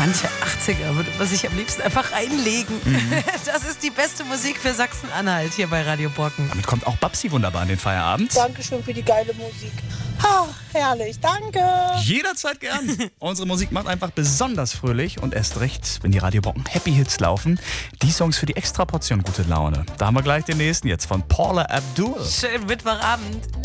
Manche 80er würde man sich am liebsten einfach reinlegen. Das ist die beste Musik für Sachsen-Anhalt hier bei Radio Brocken. Damit kommt auch Babsi wunderbar in den Feierabend. Dankeschön für die geile Musik. Ha, herrlich, danke. Jederzeit gern. Unsere Musik macht einfach besonders fröhlich und erst recht, wenn die Radio Brocken Happy Hits laufen. Die Songs für die Extraportion gute Laune. Da haben wir gleich den nächsten jetzt von Paula Abdul. Schönen Mittwochabend.